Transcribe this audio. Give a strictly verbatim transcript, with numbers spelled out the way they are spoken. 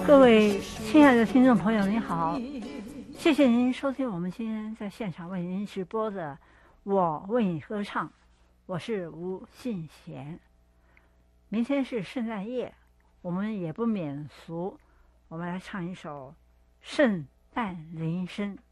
各位亲爱的听众朋友，您好，谢谢您收听我们今天在现场为您直播的《我为你歌唱》，我是吴信贤。明天是圣诞夜，我们也不免俗，我们来唱一首《圣诞铃声》。